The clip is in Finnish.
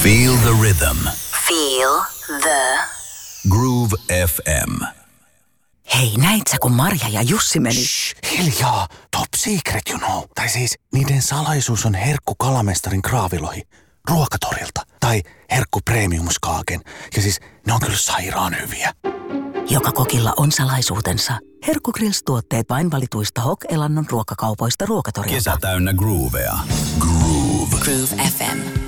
Feel the rhythm. Feel the Groove FM. Hei, näit sä, kun Marja ja Jussi meni? Shh, hiljaa. Top secret, you know. Tai siis, niiden salaisuus on herkku kalamestarin kraavilohi ruokatorilta. Tai herkku premiumskaaken. Ja siis, ne on kyllä sairaan hyviä. Joka kokilla on salaisuutensa. Herkku Grills-tuotteet vain valituista Hok-elannon ruokakaupoista ruokatorilta. Kesä täynnä groovea. Groove. Groove FM.